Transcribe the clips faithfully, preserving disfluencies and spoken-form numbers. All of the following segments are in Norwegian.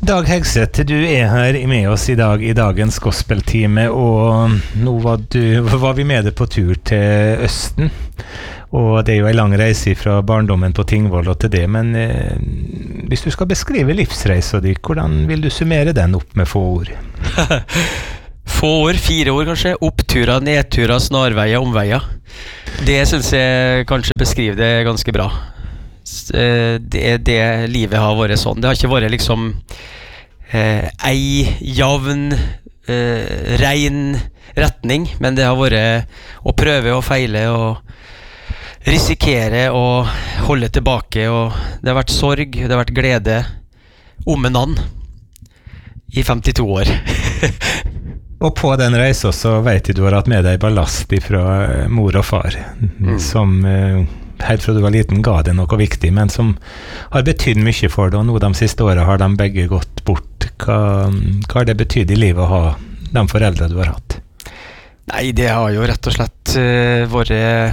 Dag Hegseth, du er her med oss i dag i dagens gospeltime, og nå var, du, var vi med deg på tur til Østen, og det er jo en lang reise fra barndommen på Tingvoll og til det, men eh, hvis du skal beskrive livsreisen din, hvordan vil du summere den opp med få ord? Få ord, fire ord kanskje, oppturer, nedturer, snarveier, omveier. Det synes jeg kanskje beskriver det ganske bra. Det er det livet har vært sånn. Det har ikke vært liksom eh, ei javn, eh, rein retning, men det har vært å prøve og feile og risikere og holde tilbake, og det har vært sorg, det har vært glede om en annen i femtito år. Og på den reisen så vet jeg du har hatt med deg ballast fra mor og far, mm. som eh, helt fra du var liten ga det noe viktig, men som har betydd mye for deg, og nå de siste årene har de begge gått bort. Hva, hva har det betydd i livet å ha de foreldre du har hatt? Nei, det har jo rett og slett uh, vært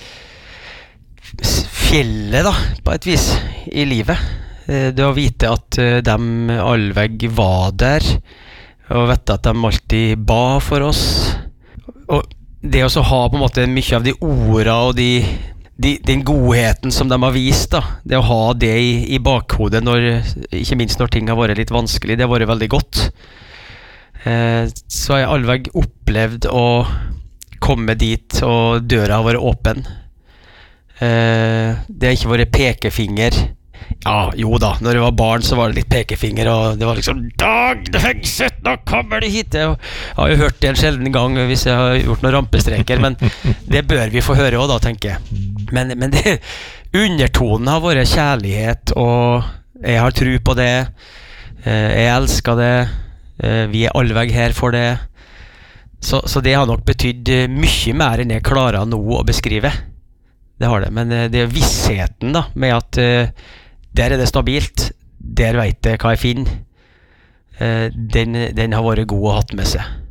fjellet da, på et vis, i livet. Uh, det å vite at uh, de allveg var der, og vet at de alltid ba for oss. Og det å så ha på en måte mye av de ordene og de De, den godheten som de har vist da, det å ha det i, i bakhodet når, ikke minst når ting har vært litt vanskelig, det har vært veldig godt. Eh, så har jeg allveg opplevd å komme dit og døra har vært åpen. Eh, det har ikke vært pekefinger. Ja, jo da, når jeg var barn så var det litt pekefinger, og det var liksom Dag Hegseth, nå kommer det hit! Jeg har jo hørt det en sjelden gang hvis jeg har gjort noen rampestreker, men det bør vi få høre også da, tenker jeg. Men, men det, undertonen har vært kjærlighet, og jeg har tro på det, jeg elsker det, vi er allveg her for det, så, så det har nok betydd mye mer enn jeg klarer nå å beskrive. Det har det, men det er vissheten da, med at der er det stabilt, der vet jeg hva jeg finner, den, den har vært god å ha hatt med seg.